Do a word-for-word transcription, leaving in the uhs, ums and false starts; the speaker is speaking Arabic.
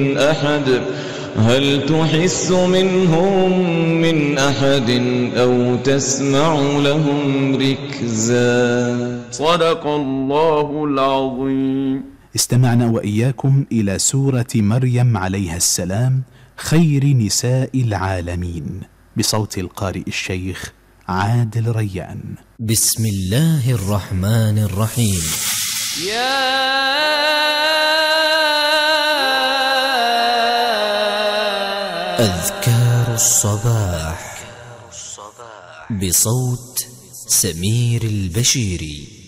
أحد هل تحس منهم من أحد أو تسمع لهم ركزا. صدق الله العظيم. استمعنا وإياكم إلى سورة مريم عليها السلام خير نساء العالمين بصوت القارئ الشيخ عادل ريان. بسم الله الرحمن الرحيم. يا أذكار الصباح بصوت سمير البشيري.